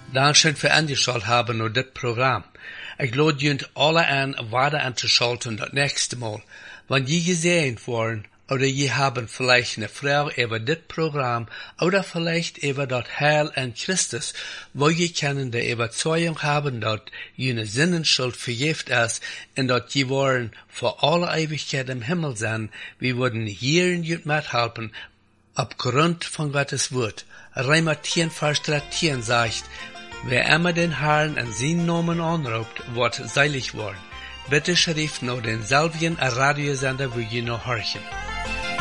Dankeschön für angeschaut haben und das Programm. Ich lade junt alle an, weiter anzuschalten das nächste Mal. Wenn die gesehen worden, oder je haben vielleicht eine Frau über das Programm, oder vielleicht über das Heil an Christus, wo je können der Überzeugung haben, dass jene Sinnenschuld vergift ist, und dass je wollen vor alle Ewigkeit im Himmel sein, wir würden hier in jut mithelfen, aufgrund von Gottes Wort. Römer 10, Vers 13 sagt, wer immer den Herrn an seinen Namen anruft, wird seilig worden. Bitte schrift noch denselben Radiosender, wo ihr noch horchen.